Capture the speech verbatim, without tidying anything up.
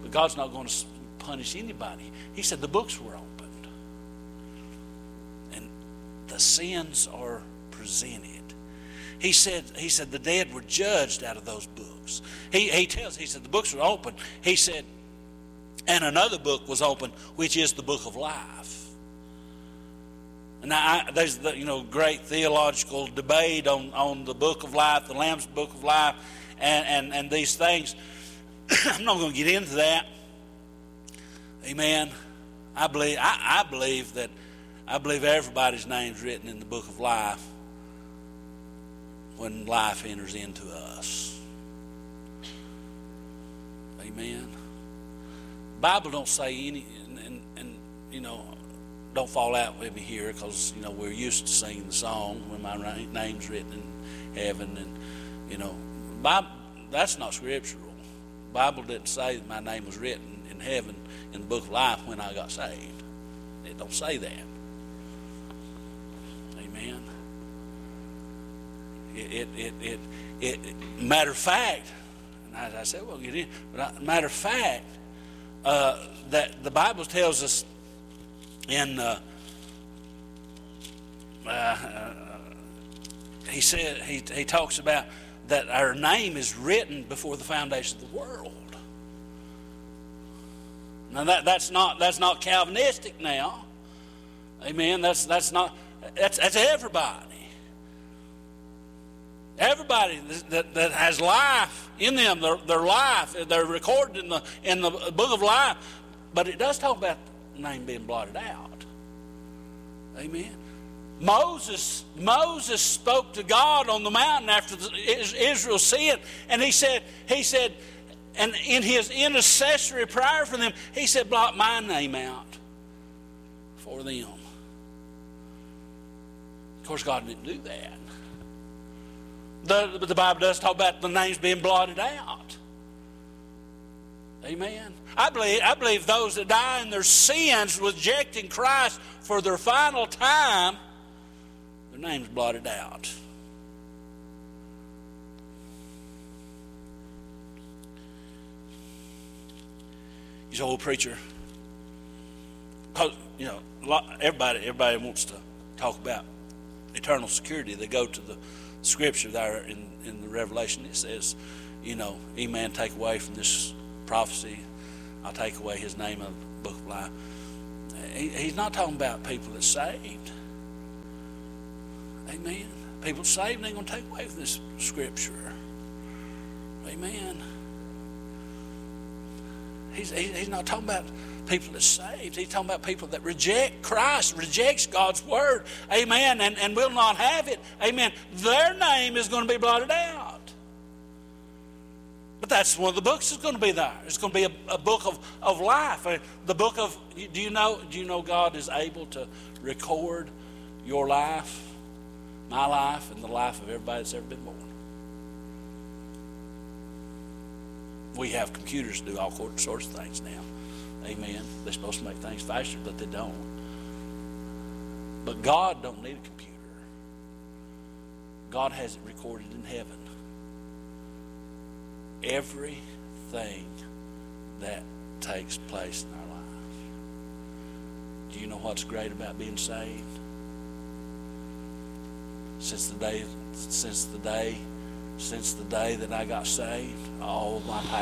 God's not going to punish anybody. He said the books were opened. And the sins are presented. He said, he said the dead were judged out of those books. He, he tells, he said the books were open. He said, and another book was open, which is the book of life. And now I, there's the, you know, great theological debate on, on the book of life, the Lamb's book of life, and, and, and these things. I'm not going to get into that. Amen. I believe I, I believe that I believe everybody's name's written in the book of life when life enters into us. Amen. The Bible don't say any, and, and, and you know, don't fall out with me here, because you know we're used to singing the song when my name's written in heaven, and you know, Bible, that's not scriptural. The Bible didn't say that my name was written in heaven in the book of life when I got saved. It don't say that. Amen. It it it it, it matter of fact, and I, I said, well, get in. But I, matter of fact, uh, that the Bible tells us in uh, uh, uh, he said he he talks about that our name is written before the foundation of the world. Now that that's not that's not Calvinistic now. Amen. That's that's not that's that's everybody. Everybody that, that has life in them, their, their life, they're recorded in the in the book of life. But it does talk about the name being blotted out. Amen. Moses Moses spoke to God on the mountain after the, Israel sinned, and he said he said, and in his intercessory prayer for them, he said, blot my name out for them. Of course, God didn't do that. The, the Bible does talk about the names being blotted out. Amen. I believe, I believe those that die in their sins, rejecting Christ for their final time, their name's blotted out. He's an old preacher. Cause, you know, everybody, everybody wants to talk about eternal security. They go to the scripture there in, in the Revelation. It says, you know, any man take away from this prophecy, I'll take away his name of the book of life. He, he's not talking about people that's saved. Amen. People saved ain't going to take away from this scripture. Amen. He's, he's not talking about people that's saved. He's talking about people that reject Christ, rejects God's word. Amen. And, and will not have it. Amen. Their name is going to be blotted out. But that's one of the books that's going to be there. It's going to be a, a book of, of life. The book of, do you know, do you know God is able to record your life, my life, and the life of everybody that's ever been born? We have computers to do all sorts of things now. Amen. They're supposed to make things faster, but they don't. But God don't need a computer. God has it recorded in heaven. Everything that takes place in our life. Do you know what's great about being saved? Since the day, since the day, since the day that I got saved, all my past